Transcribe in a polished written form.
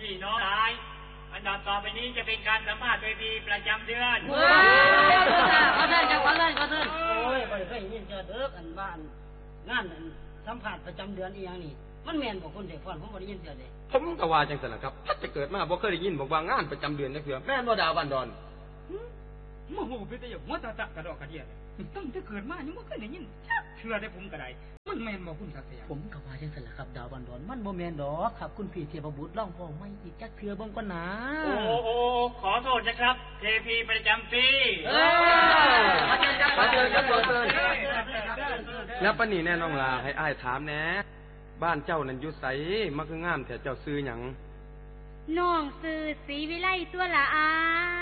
พี่น้องหลายอันดับต่อไปนี้จะเป็นการสัมภาษณ์เวทีประจำเดือนขอเชิญโอ้ยบ่ได้เคยยินเจอเด้ออันบ้านงานสัมภาษณ์ประจำเดือนอีหยังนี่มันแม่นบ่คุณเสกพรผมบ่ได้ยินเจอเด้ผมก็ว่าจังซั่นล่ะครับถ้าจะเกิดมาบ่เคยได้ยินบอกว่างานประจำเดือนจักเทื่อแม่นบ่ดาวบ้านดอนโมโหไปแต่อย่างหัวตาตะกระดอกกระเดียดตั้งแต่เกิดมายังไม่เคยได้ยินชักเชื่อได้ผมกระไดมันแมนบอกคุณศักดิ์สยามผมก็ว่าจังซั่นล่ะครับดาวบันดอนมันบ่แม่นดอกครับคุณพี่เทพบุตรร้องพ่อไม่อีกจักเทื่อบ่ก่อนนะโอ้ขอโทษนะครับเทพีประจำปีมาเชิญแล้วปานนี้แน่น้องลาให้อ้ายถามแหน่บ้านเจ้านั่นอยู่ไสมาคืองามแต่เจ้าซื้อหยังน้องซื้อศรีวิไลตัวละอา